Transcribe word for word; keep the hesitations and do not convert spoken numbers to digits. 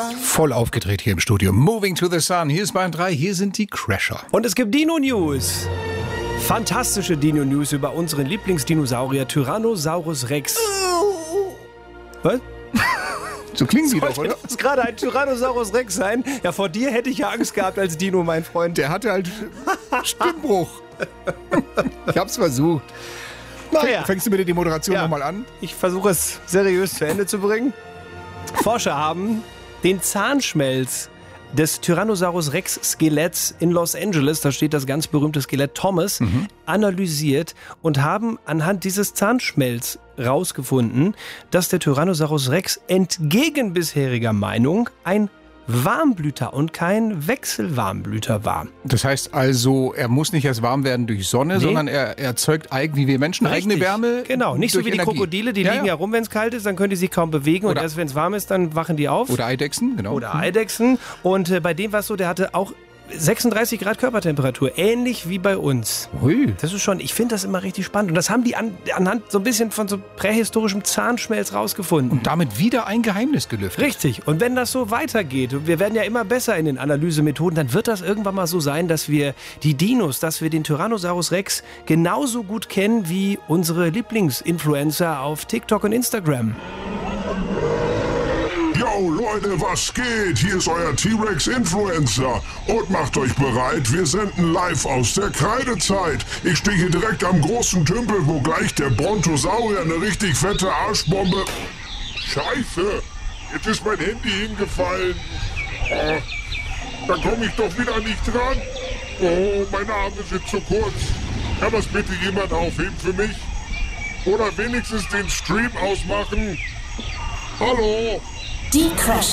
Voll aufgedreht hier im Studio. Moving to the Sun. Hier ist Bayern drei, hier sind die Crasher. Und es gibt Dino-News. Fantastische Dino-News über unseren Lieblingsdinosaurier Tyrannosaurus Rex. Was? So klingen die doch, oder? Das muss gerade ein Tyrannosaurus Rex sein. Ja, vor dir hätte ich ja Angst gehabt als Dino, mein Freund. Der hatte halt Stimmbruch. Ich hab's versucht. Naja. Fängst du bitte die Moderation Ja. nochmal an? Ich versuche es seriös zu Ende zu bringen. Forscher haben den Zahnschmelz des Tyrannosaurus Rex Skeletts in Los Angeles, da steht das ganz berühmte Skelett Thomas, mhm. analysiert und haben anhand dieses Zahnschmelz rausgefunden, dass der Tyrannosaurus Rex entgegen bisheriger Meinung ein Warmblüter und kein Wechselwarmblüter war. Das heißt also, er muss nicht erst warm werden durch Sonne, nee. sondern er erzeugt wie wir Menschen Richtig. eigene Wärme. Genau, nicht so wie die Energie. Krokodile, die ja, liegen ja ja rum, wenn es kalt ist, dann können die sich kaum bewegen oder und erst wenn es warm ist, dann wachen die auf. Oder Eidechsen, genau. Oder Eidechsen. Und äh, bei dem war es so, der hatte auch sechsunddreißig Grad Körpertemperatur, ähnlich wie bei uns. Ui. Das ist schon, ich finde das immer richtig spannend. Und das haben die an, anhand so ein bisschen von so prähistorischem Zahnschmelz rausgefunden. Und damit wieder ein Geheimnis gelüftet. Richtig. Und wenn das so weitergeht, und wir werden ja immer besser in den Analysemethoden, dann wird das irgendwann mal so sein, dass wir die Dinos, dass wir den Tyrannosaurus Rex genauso gut kennen wie unsere Lieblingsinfluencer auf TikTok und Instagram. Yo Leute, was geht? Hier ist euer T-Rex-Influencer. Und macht euch bereit, wir senden live aus der Kreidezeit. Ich stehe hier direkt am großen Tümpel, wo gleich der Brontosaurier eine richtig fette Arschbombe... Scheiße, jetzt ist mein Handy hingefallen. Oh, da komme ich doch wieder nicht dran. Oh, meine Arme sind zu kurz. Kann das bitte jemand aufheben für mich? Oder wenigstens den Stream ausmachen? Hallo? Die Crasher.